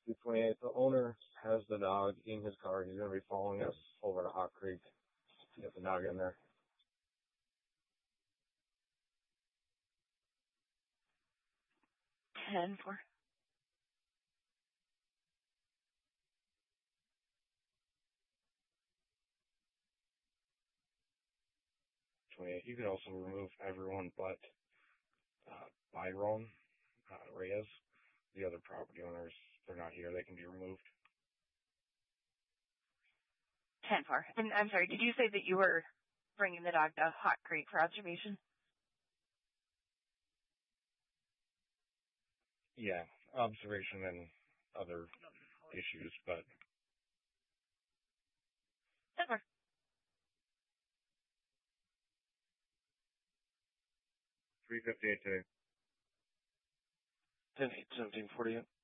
228. The owner has the dog in his car. He's going to be following us over to Hot Creek to get the dog in there. 10-4. 28. You could also remove everyone but Byron Reyes. The other property owners, they're not here. They can be removed. 10-4. And I'm sorry, did you say that you were bringing the dog to Hot Creek for observation? Yeah, observation and other issues, but... 10-4. 358 today. 10-8, 1748.